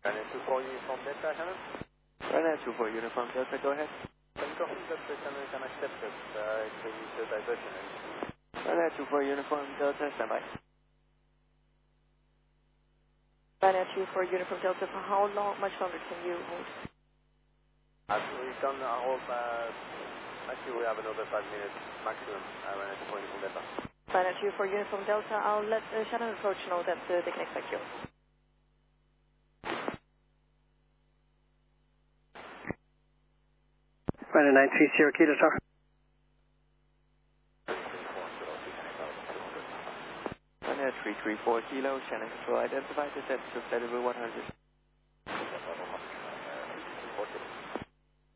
Ryanair 24 Uniform Delta, Shannon. Ryanair 24 Uniform Delta, go ahead. Go home, Delta, Shannon can accept it. It's a user diversion. Ryanair 24 Uniform Delta, stand by. Ryanair 24 Uniform Delta, for how long, much longer can you hold? We've done a whole, actually we have another 5 minutes maximum, Ryanair 24 Uniform Delta. Ryanair 24 Uniform Delta, I'll let Shannon approach know that they can expect you. Ryanair 930 Kilo, sir. Ryanair 334 Kilo, Shannon Control identified, descent to Flight level 100.